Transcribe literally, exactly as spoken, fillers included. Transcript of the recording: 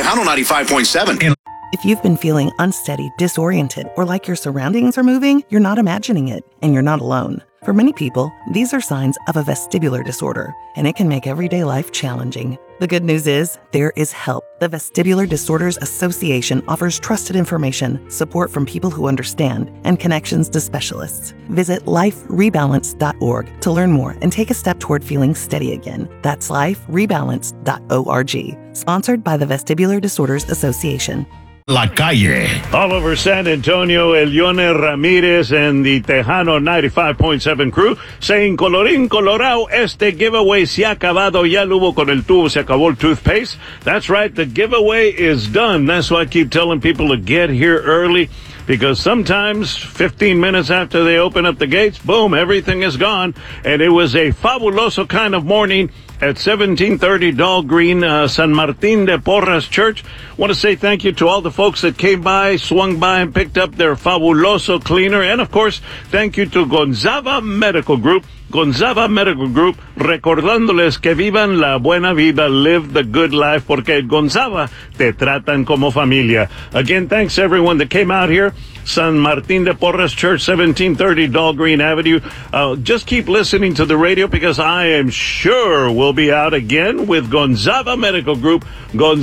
Tejano ninety-five point seven. If you've been feeling unsteady, disoriented, or like your surroundings are moving, you're not imagining it, and you're not alone. For many people, these are signs of a vestibular disorder, and it can make everyday life challenging. The good news is, there is help. The Vestibular Disorders Association offers trusted information, support from people who understand, and connections to specialists. Visit life rebalance dot org to learn more and take a step toward feeling steady again. That's life rebalance dot org. Sponsored by the Vestibular Disorders Association. La calle. All over San Antonio, Elione Ramirez and the Tejano ninety-five point seven crew saying, colorín colorado, este giveaway se ha acabado, ya lo hubo con el tubo, se acabó el toothpaste. That's right, the giveaway is done. That's why I keep telling people to get here early, because sometimes fifteen minutes after they open up the gates, boom, everything is gone. And it was a fabuloso kind of morning at seventeen thirty Dahlgreen, uh, San Martin de Porras Church. Want to say thank you to all the folks that came by, swung by, and picked up their fabuloso cleaner. And, of course, thank you to Gonzaga Medical Group. Gonzaga Medical Group, recordándoles que vivan la buena vida, live the good life, porque Gonzaga te tratan como familia. Again, thanks everyone that came out here. San Martin de Porras Church, seventeen thirty Dahlgreen Avenue. Uh, just keep listening to the radio, because I am sure we'll be out again with Gonzaga Medical Group. Gonzaga